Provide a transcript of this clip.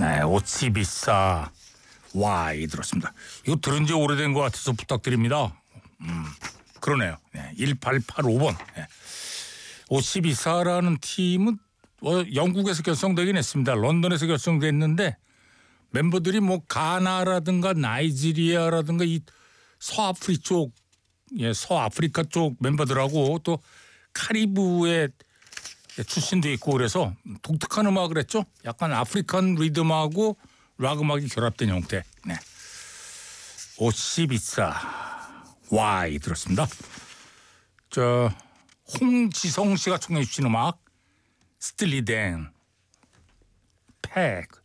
네, 옷이 비싸. 와이 들었습니다. 이거 들은 지 오래된 것 같아서 부탁드립니다. 그러네요. 네, 1885번. 네. 옷이 비싸라는 팀은 영국에서 결성되긴 했습니다. 런던에서 결성됐는데 멤버들이 뭐 가나라든가 나이지리아라든가 이 서아프리카 쪽 멤버들하고 또 카리브의 출신도 있고 그래서 독특한 음악을 했죠. 약간 아프리칸 리듬하고 락 음악이 결합된 형태. 네. 옷이 비싸. 와이 들었습니다. 홍지성 씨가 청해 주신 음악 스틸리 댄 팩.